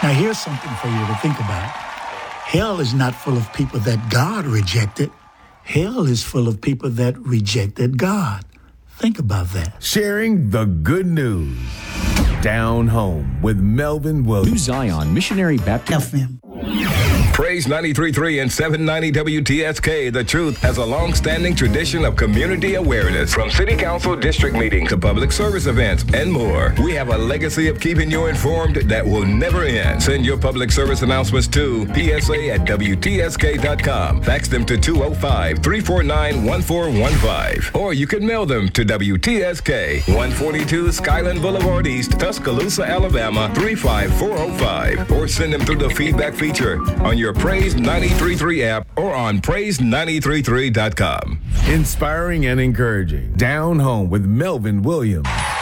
Now, here's something for you to think about. Hell is not full of people that God rejected. Hell is full of people that rejected God. Think about that. Sharing the good news. Down Home with Melvin Williams. New Zion Missionary Baptist. FM. Praise 93.3 and 790 WTSK. The Truth has a long-standing tradition of community awareness, from city council district meetings to public service events and more. We have a legacy of keeping you informed that will never end. Send your public service announcements to PSA@WTSK.com. Fax them to 205-349-1415. Or you can mail them to WTSK, 142 Skyland Boulevard East, Tuscaloosa, Alabama, 35405. Or send them through the feedback feature on your Praise 93.3 app or on praise933.com. Inspiring and encouraging. Down Home with Melvin Williams.